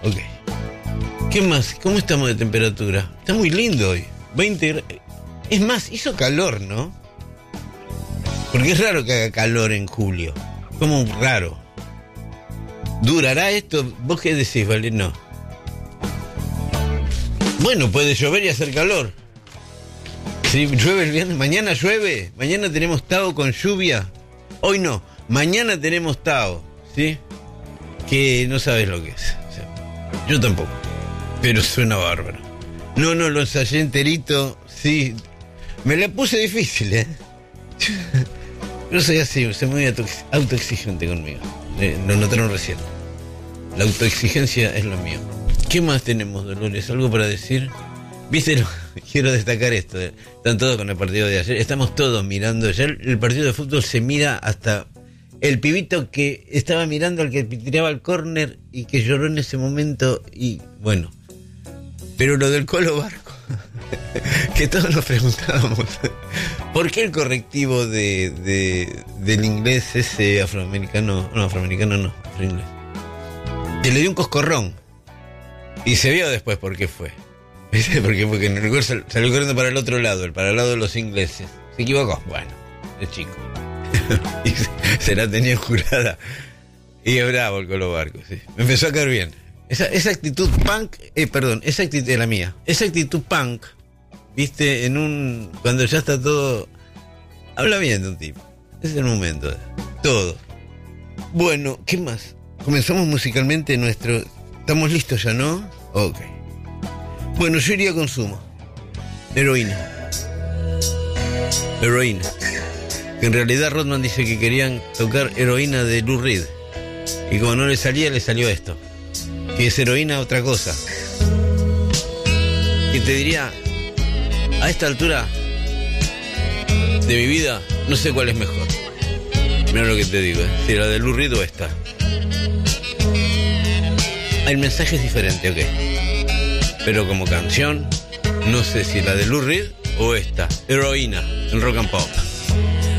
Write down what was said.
Ok. ¿Qué más? ¿Cómo estamos de temperatura? Está muy lindo hoy. 20 grados. Es más, hizo calor, ¿no? Porque es raro que haga calor en julio. Como raro. ¿Durará esto? ¿Vos qué decís, Vale? No. Bueno, puede llover y hacer calor. Si llueve el viernes, mañana llueve. Mañana tenemos Tao con lluvia. Hoy no. Mañana tenemos Tao, ¿sí? Que no sabes lo que es. O sea, yo tampoco. Pero suena bárbaro. No, lo ensayé enterito. Sí. Me la puse difícil, ¿eh? Yo soy así, soy muy autoexigente conmigo. Lo notaron recién. La autoexigencia es lo mío. ¿Qué más tenemos, Dolores? ¿Algo para decir? ¿Viste? Quiero destacar esto. Están todos con el partido de ayer. Estamos todos mirando. Ya el partido de fútbol se mira hasta el pibito que estaba mirando al que tiraba el córner y que lloró en ese momento. Y bueno. Pero lo del Colo Barco, que todos nos preguntábamos, ¿por qué el correctivo del inglés ese afroamericano? No, afroamericano no, afroinglés. Que le dio un coscorrón. Y se vio después por qué fue. ¿Viste? Porque en el gol salió corriendo para el otro lado, para el lado de los ingleses. Se equivocó. Bueno, es chico. Y se la tenía jurada. Y es bravo el Colo Barco, sí. Me empezó a caer bien. Esa actitud punk, esa actitud es la mía. Esa actitud punk, viste, cuando ya está todo. Habla bien de un tipo. Es el momento. Todo. Bueno, ¿qué más? Comenzamos musicalmente nuestro. ¿Estamos listos ya, no? Ok. Bueno, yo iría a consumo. Heroína. Que en realidad Rodman dice que querían tocar Heroína de Lou Reed. Y como no le salió esto. Que es heroína otra cosa. Y te diría, a esta altura de mi vida, no sé cuál es mejor. Mira lo que te digo, si la de Lou Reed o esta. El mensaje es diferente, ok. Pero como canción, no sé si la de Lou Reed o esta, Heroína, en Rock and Pop.